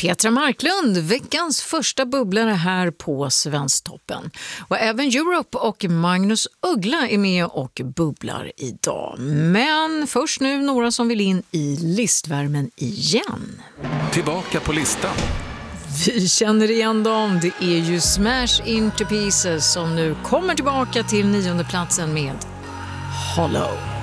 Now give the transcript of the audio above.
Petra Marklund, veckans första bubblare här på Svensktoppen. Och även Europe och Magnus Uggla är med och bubblar idag. Men först nu några som vill in i listvärmen igen. Tillbaka på listan. Vi känner igen dem. Det är ju Smash Into Pieces som nu kommer tillbaka till 9:e platsen med Hollow.